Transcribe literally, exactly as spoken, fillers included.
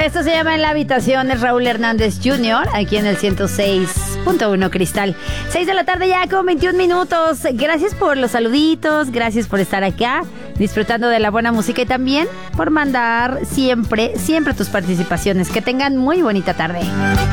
Esto se llama En la Habitación, es Raúl Hernández junior, aquí en el ciento seis punto uno Cristal. seis de la tarde ya con veintiún minutos. Gracias por los saluditos, gracias por estar acá, disfrutando de la buena música y también por mandar siempre, siempre tus participaciones. Que tengan muy bonita tarde.